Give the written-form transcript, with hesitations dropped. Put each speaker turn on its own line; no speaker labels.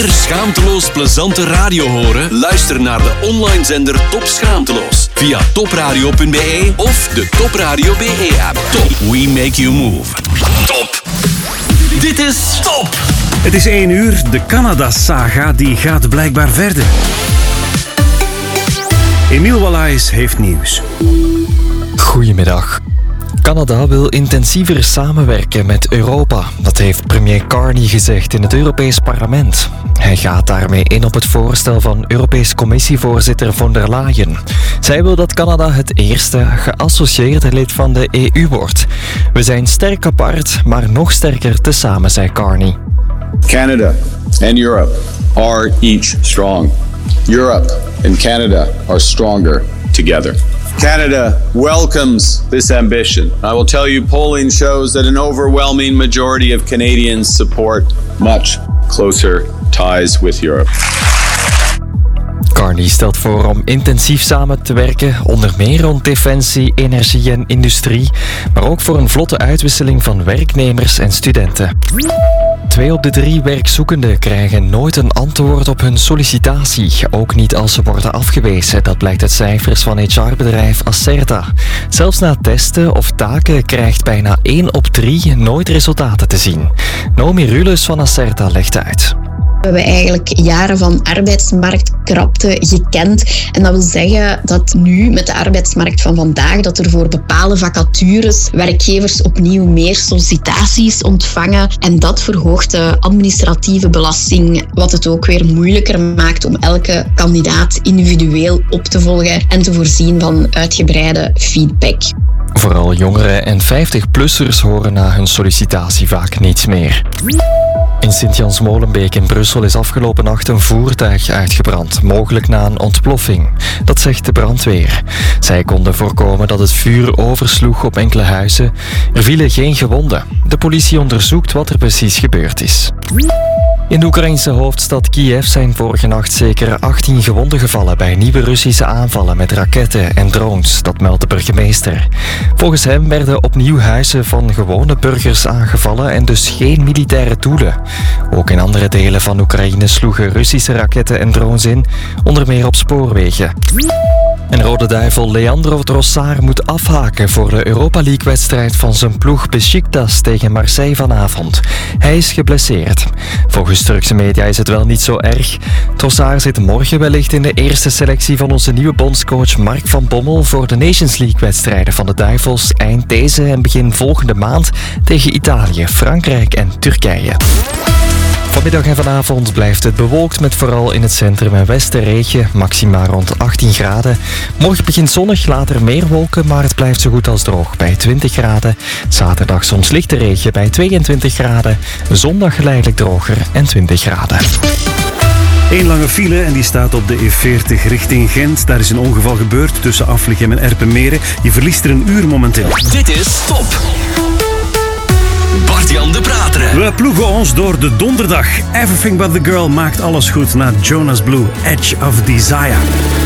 Meer schaamteloos plezante radio horen? Luister naar de online zender Top Schaamteloos via topradio.be of de Top Radio BE-app. Top, we make you move. Top. Dit is Top.
Het is 1 uur. De Canada-saga die gaat blijkbaar verder. Emiel Wallaes heeft nieuws.
Goedemiddag. Canada wil intensiever samenwerken met Europa. Dat heeft premier Carney gezegd in het Europees Parlement. Hij gaat daarmee in op het voorstel van Europees Commissievoorzitter von der Leyen. Zij wil dat Canada het eerste geassocieerde lid van de EU wordt. We zijn sterk apart, maar nog sterker tezamen, zei Carney.
Canada and Europe are each strong. Europe and Canada are stronger together. Canada welcomes this ambition. I will tell you, polling shows that an overwhelming majority of Canadians support much closer ties with Europe.
Carney stelt voor om intensief samen te werken, onder meer rond defensie, energie en industrie, maar ook voor een vlotte uitwisseling van werknemers en studenten. 2 op de 3 werkzoekenden krijgen nooit een antwoord op hun sollicitatie, ook niet als ze worden afgewezen. Dat blijkt uit cijfers van HR-bedrijf Acerta. Zelfs na testen of taken krijgt bijna 1 op 3 nooit resultaten te zien. Naomi Rules van Acerta legt uit.
We hebben eigenlijk jaren van arbeidsmarktkrapte gekend. En dat wil zeggen dat nu met de arbeidsmarkt van vandaag, dat er voor bepaalde vacatures werkgevers opnieuw meer sollicitaties ontvangen. En dat verhoogt de administratieve belasting, wat het ook weer moeilijker maakt om elke kandidaat individueel op te volgen en te voorzien van uitgebreide feedback.
Vooral jongeren en 50-plussers horen na hun sollicitatie vaak niets meer. In Sint-Jans-Molenbeek in Brussel is afgelopen nacht een voertuig uitgebrand, mogelijk na een ontploffing. Dat zegt de brandweer. Zij konden voorkomen dat het vuur oversloeg op enkele huizen. Er vielen geen gewonden. De politie onderzoekt wat er precies gebeurd is. In de Oekraïnse hoofdstad Kiev zijn vorige nacht zeker 18 gewonden gevallen bij nieuwe Russische aanvallen met raketten en drones, dat meldt de burgemeester. Volgens hem werden opnieuw huizen van gewone burgers aangevallen en dus geen militaire doelen. Ook in andere delen van Oekraïne sloegen Russische raketten en drones in, onder meer op spoorwegen. En Rode Duivel Leandro Trossard moet afhaken voor de Europa League-wedstrijd van zijn ploeg Besiktas tegen Marseille vanavond. Hij is geblesseerd. Volgens Turkse media is het wel niet zo erg. Trossard zit morgen wellicht in de eerste selectie van onze nieuwe bondscoach Mark van Bommel voor de Nations League-wedstrijden van de Duivels eind deze en begin volgende maand tegen Italië, Frankrijk en Turkije. Vanmiddag en vanavond blijft het bewolkt met vooral in het centrum en westen regen, maxima rond 18 graden. Morgen begint zonnig, later meer wolken, maar het blijft zo goed als droog bij 20 graden. Zaterdag soms lichte regen bij 22 graden. Zondag geleidelijk droger en 20 graden.
Eén lange file en die staat op de E40 richting Gent. Daar is een ongeval gebeurd tussen Aflichem en Erpenmeren. Je verliest er een uur momenteel.
Dit is Top. Bart-Jan de Prateren.
We ploegen ons door de donderdag. Everything But The Girl maakt alles goed na Jonas Blue, Edge of Desire.